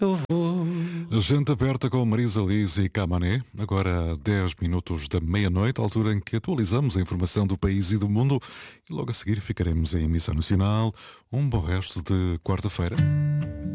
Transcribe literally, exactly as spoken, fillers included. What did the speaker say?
Eu vou. Gente aberta com Marisa Liz e Camané, agora dez minutos da meia-noite, altura em que atualizamos a informação do país e do mundo, e logo a seguir ficaremos em emissão nacional. Um bom resto de quarta-feira.